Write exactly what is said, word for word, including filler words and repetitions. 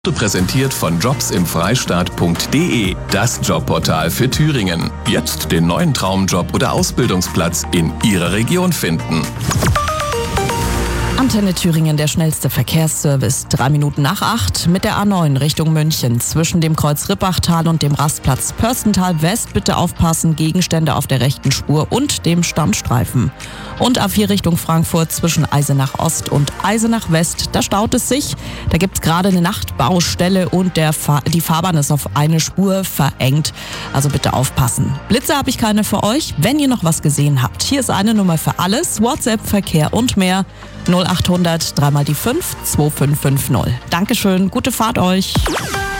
Präsentiert von jobs im freistaat punkt de, das Jobportal für Thüringen. Jetzt den neuen Traumjob oder Ausbildungsplatz in Ihrer Region finden. Antenne Thüringen, der schnellste Verkehrsservice. Drei Minuten nach acht mit der A neun Richtung München. Zwischen dem Kreuz Rippachtal und dem Rastplatz Pörstental West bitte aufpassen, Gegenstände auf der rechten Spur und dem Standstreifen. Und A vier Richtung Frankfurt zwischen Eisenach Ost und Eisenach West. Da staut es sich. Da gibt es gerade eine Nachtbaustelle und der Fahr- die Fahrbahn ist auf eine Spur verengt. Also bitte aufpassen. Blitze habe ich keine für euch. Wenn ihr noch was gesehen habt, hier ist eine Nummer für alles. WhatsApp, Verkehr und mehr. null achthundert drei mal die fünf zwei fünf fünf null. Dankeschön, gute Fahrt euch.